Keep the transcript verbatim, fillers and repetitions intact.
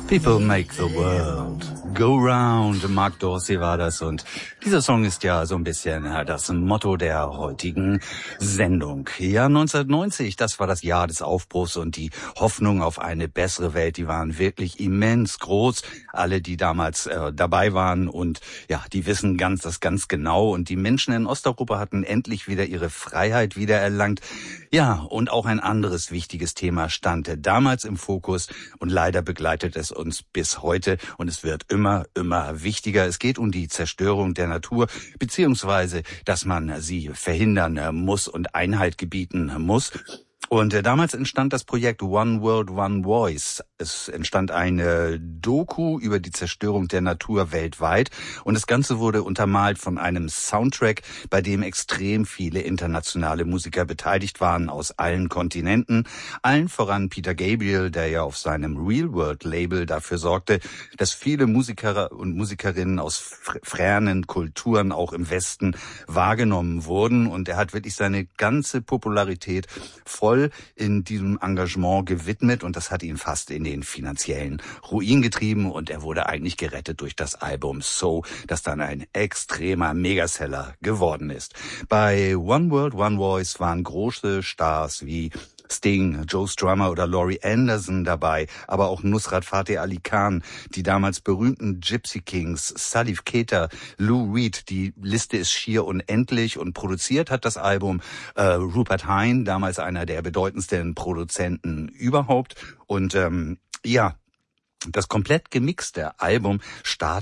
People make the world go round. Mark Dorsey war das und dieser Song ist ja so ein bisschen ja, das Motto der heutigen Sendung. Ja, neunzehnhundertneunzig, das war das Jahr des Aufbruchs und die Hoffnung auf eine bessere Welt, die waren wirklich immens groß. Alle, die damals äh, dabei waren und ja, die wissen ganz das ganz genau und die Menschen in Osteuropa hatten endlich wieder ihre Freiheit wiedererlangt. Ja, und auch ein anderes wichtiges Thema stand damals im Fokus und leider begleitet es uns bis heute und es wird immer, immer wichtiger. Es geht um die Zerstörung der Natur, beziehungsweise, dass man sie verhindern muss und Einhalt gebieten muss. Und äh, damals entstand das Projekt One World, One Voice. Es entstand eine Doku über die Zerstörung der Natur weltweit und das Ganze wurde untermalt von einem Soundtrack, bei dem extrem viele internationale Musiker beteiligt waren aus allen Kontinenten. Allen voran Peter Gabriel, der ja auf seinem Real World Label dafür sorgte, dass viele Musiker und Musikerinnen aus fernen Kulturen auch im Westen wahrgenommen wurden. Und er hat wirklich seine ganze Popularität voll in diesem Engagement gewidmet und das hat ihn fast in den finanziellen Ruin getrieben und er wurde eigentlich gerettet durch das Album So, das dann ein extremer Megaseller geworden ist. Bei One World, One Voice waren große Stars wie Sting, Joe Strummer oder Laurie Anderson dabei, aber auch Nusrat Fateh Ali Khan, die damals berühmten Gypsy Kings, Salif Keita, Lou Reed, die Liste ist schier unendlich und produziert hat das Album äh, Rupert Hine, damals einer der bedeutendsten Produzenten überhaupt und ähm, ja, das komplett gemixte Album startet